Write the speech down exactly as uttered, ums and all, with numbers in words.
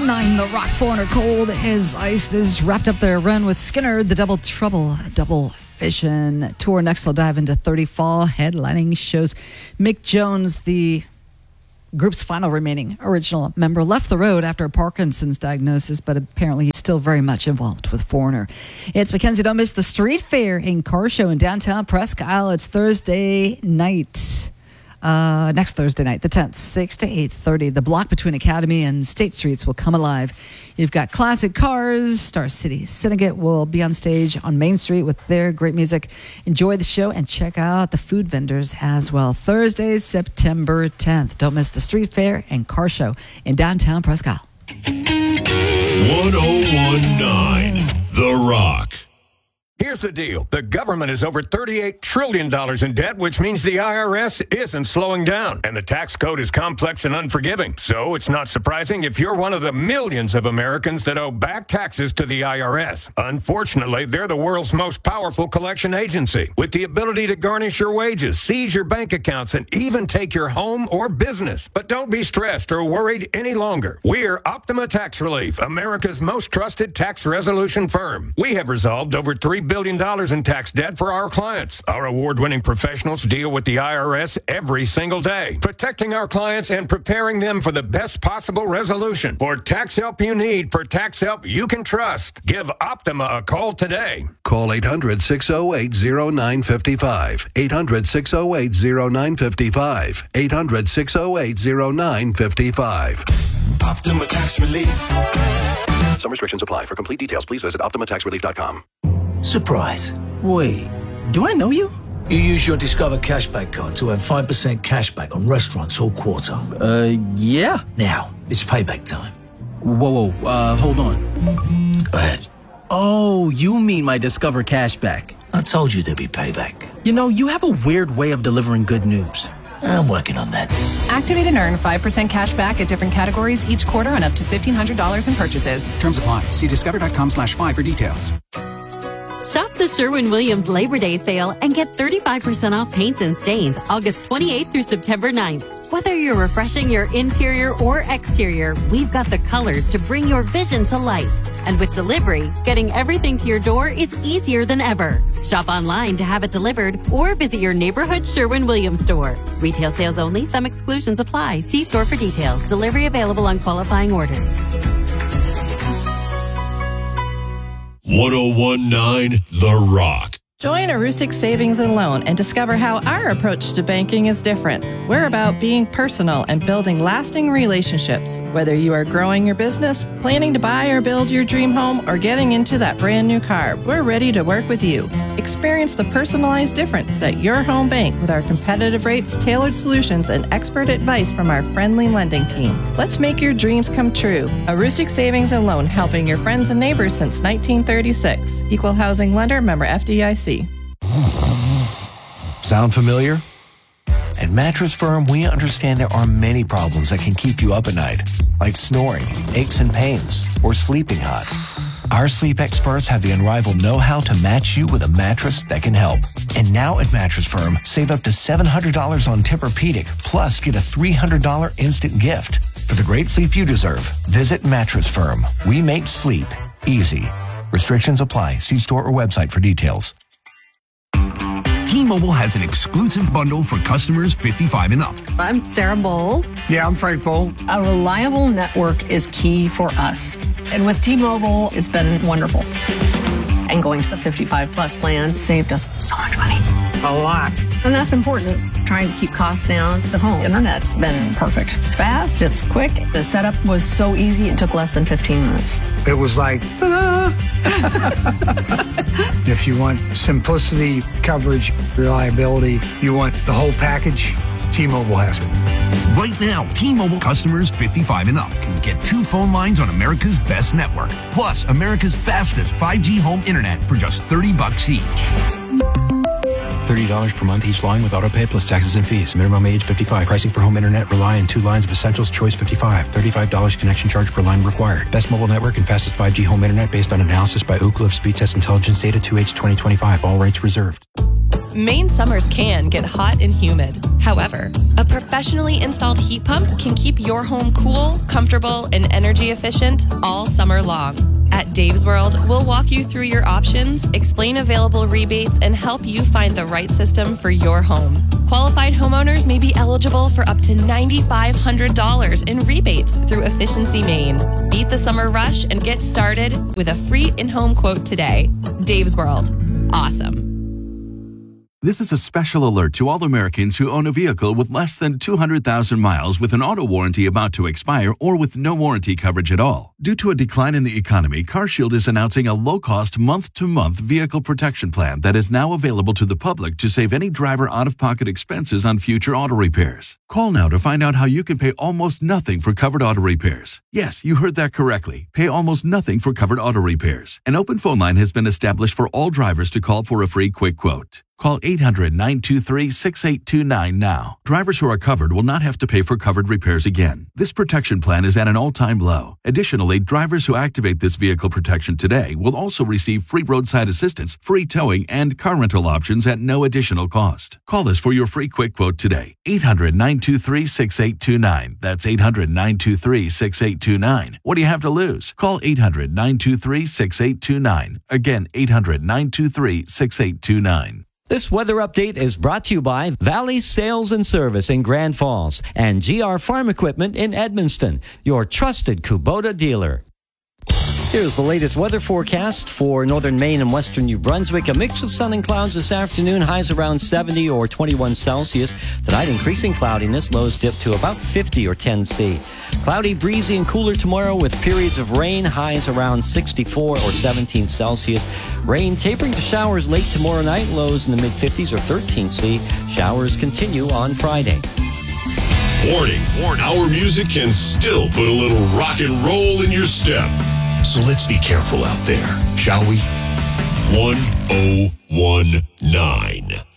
nine, The Rock, Foreigner, Cold as Ice. This wrapped up their run with Skinner, the Double Trouble, Double Fission tour. Next, they'll dive into thirty fall headlining shows. Mick Jones, the group's final remaining original member, left the road after a Parkinson's diagnosis, but apparently he's still very much involved with Foreigner. It's Mackenzie. Don't miss the Street Fair and Car Show in downtown Presque Isle. It's Thursday night. Uh, next Thursday night, the tenth, six to eight thirty. The block between Academy and State Streets will come alive. You've got classic cars. Star City Syndicate will be on stage on Main Street with their great music. Enjoy the show and check out the food vendors as well. Thursday, September tenth. Don't miss the Street Fair and Car Show in downtown Presque Isle. one oh one point nine The Rock. Here's the deal. The government is over thirty-eight trillion dollars in debt, which means the I R S isn't slowing down. And the tax code is complex and unforgiving. So it's not surprising if you're one of the millions of Americans that owe back taxes to the I R S. Unfortunately, they're the world's most powerful collection agency, with the ability to garnish your wages, seize your bank accounts, and even take your home or business. But don't be stressed or worried any longer. We're Optima Tax Relief, America's most trusted tax resolution firm. We have resolved over three billion dollars in tax debt for our clients. Our award-winning professionals deal with the I R S every single day, protecting our clients and preparing them for the best possible resolution. For tax help you need, for tax help you can trust, give Optima a call today. Call eight hundred, six oh eight, oh nine five five. eight hundred, six oh eight, oh nine five five. eight hundred, six oh eight, oh nine five five. Optima Tax Relief. Some restrictions apply. For complete details, please visit optima tax relief dot com. Surprise. Wait, do I know you? You use your Discover Cashback card to earn five percent cashback on restaurants all quarter. Uh, yeah. Now, it's payback time. Whoa, whoa, uh, hold on. Go ahead. Oh, you mean my Discover Cashback. I told you there'd be payback. You know, you have a weird way of delivering good news. I'm working on that. Activate and earn five percent cash back at different categories each quarter on up to fifteen hundred dollars in purchases. Terms apply. See discover.com slash five for details. Shop the Sherwin-Williams Labor Day sale and get thirty-five percent off paints and stains August twenty-eighth through September ninth. Whether you're refreshing your interior or exterior, we've got the colors to bring your vision to life. And with delivery, getting everything to your door is easier than ever. Shop online to have it delivered or visit your neighborhood Sherwin-Williams store. Retail sales only. Some exclusions apply. See store for details. Delivery available on qualifying orders. one oh one point nine The Rock. Join Arustic Savings and Loan and discover how our approach to banking is different. We're about being personal and building lasting relationships. Whether you are growing your business, planning to buy or build your dream home, or getting into that brand new car, we're ready to work with you. Experience the personalized difference at your home bank with our competitive rates, tailored solutions, and expert advice from our friendly lending team. Let's make your dreams come true. Arustic Savings and Loan, helping your friends and neighbors since nineteen thirty-six. Equal housing lender, member F D I C. Sound familiar? At Mattress Firm, we understand there are many problems that can keep you up at night, like snoring, aches and pains, or sleeping hot. Our sleep experts have the unrivaled know-how to match you with a mattress that can help. And now at Mattress Firm, save up to seven hundred dollars on Tempur-Pedic, plus get a three hundred dollars instant gift. For the great sleep you deserve, visit Mattress Firm. We make sleep easy. Restrictions apply. See store or website for details. T-Mobile has an exclusive bundle for customers fifty-five and up. I'm Sarah Bowl. Yeah, I'm Frank Bowl. A reliable network is key for us. And with T-Mobile, it's been wonderful. And going to the fifty-five plus plan saved us so much money. A lot. And that's important. Trying to keep costs down. The home internet's been perfect. It's fast, it's quick. The setup was so easy, it took less than fifteen minutes. It was like, ta-da! If you want simplicity, coverage, reliability, you want the whole package, T-Mobile has it. Right now, T-Mobile customers fifty-five and up can get two phone lines on America's best network, plus America's fastest five G home internet for just thirty bucks each. thirty dollars per month each line with autopay plus taxes and fees. Minimum age fifty-five. Pricing for home internet rely on two lines of Essentials Choice fifty-five. thirty-five dollars connection charge per line required. Best mobile network and fastest five G home internet based on analysis by Ookla of Speed Test Intelligence Data two H twenty twenty-five. All rights reserved. Maine summers can get hot and humid. However, a professionally installed heat pump can keep your home cool, comfortable, and energy efficient all summer long. At Dave's World, we'll walk you through your options, explain available rebates, and help you find the right system for your home. Qualified homeowners may be eligible for up to nine thousand five hundred dollars in rebates through Efficiency Maine. Beat the summer rush and get started with a free in-home quote today. Dave's World. Awesome. This is a special alert to all Americans who own a vehicle with less than two hundred thousand miles with an auto warranty about to expire or with no warranty coverage at all. Due to a decline in the economy, CarShield is announcing a low-cost month-to-month vehicle protection plan that is now available to the public to save any driver out-of-pocket expenses on future auto repairs. Call now to find out how you can pay almost nothing for covered auto repairs. Yes, you heard that correctly. Pay almost nothing for covered auto repairs. An open phone line has been established for all drivers to call for a free quick quote. Call eight hundred, nine two three, six eight two nine now. Drivers who are covered will not have to pay for covered repairs again. This protection plan is at an all-time low. Additionally, drivers who activate this vehicle protection today will also receive free roadside assistance, free towing, and car rental options at no additional cost. Call us for your free quick quote today. eight hundred, nine two three, six eight two nine. That's eight hundred, nine two three, six eight two nine. What do you have to lose? Call eight hundred, nine two three, six eight two nine. Again, eight hundred, nine two three, six eight two nine. This weather update is brought to you by Valley Sales and Service in Grand Falls and G R Farm Equipment in Edmonston, your trusted Kubota dealer. Here's the latest weather forecast for northern Maine and western New Brunswick. A mix of sun and clouds this afternoon, highs around seventy or twenty-one Celsius. Tonight, increasing cloudiness, lows dip to about fifty or ten C. Cloudy, breezy, and cooler tomorrow with periods of rain, highs around sixty-four or seventeen Celsius. Rain tapering to showers late tomorrow night, lows in the mid-fifties or thirteen C. Showers continue on Friday. Warning, warning, our music can still put a little rock and roll in your step. So let's be careful out there, shall we? one oh one nine